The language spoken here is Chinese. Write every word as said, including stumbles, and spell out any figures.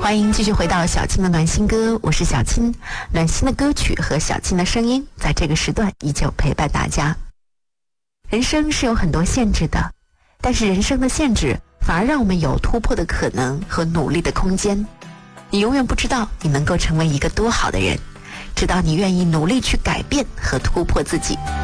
欢迎继续回到小青的暖心歌，我是小青。暖心的歌曲和小青的声音在这个时段依旧陪伴大家。人生是有很多限制的，但是人生的限制反而让我们有突破的可能和努力的空间。你永远不知道你能够成为一个多好的人，直到你愿意努力去改变和突破自己。